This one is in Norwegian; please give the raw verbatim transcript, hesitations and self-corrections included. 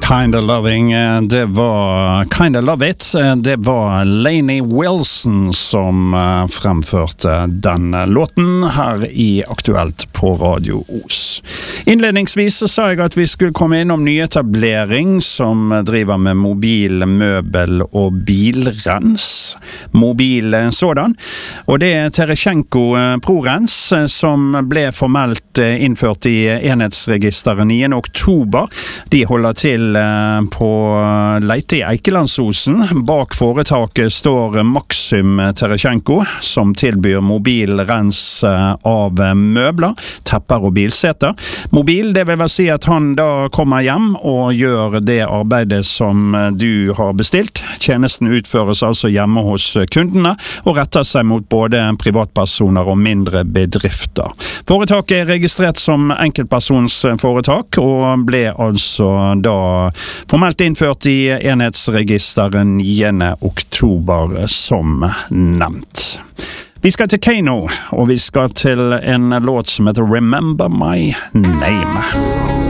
Kinda Loving, det var Kinda Love It, det var Lainey Wilson som fremførte den låten her i Aktuelt på Radio Os. Innledningsvis så sa jeg at vi skulle komme innom nyetablering som driver med mobil, møbel og bilrens. Mobil sådan. Og det er Teresjenko ProRens som ble formelt innført i enhetsregisteret niende oktober. De holder til på Leite i Eikelandsosen. Bak foretaket står Maxim Teresjenko, som tilbyr mobilrens av møbler, tepper og bilseter. Mobil, det vil vel si at han da kommer hjem og gjør det arbeidet som du har bestilt. Tjenesten utføres altså hjemme hos kundene og retter seg mot både privatpersoner og mindre bedrifter. Foretaket er registrert som enkeltpersonsforetak og ble altså da formelt innført i enhetsregisteret niende oktober som nevnt. Vi skal til Kano, og vi skal til en låt som heter Remember My Name.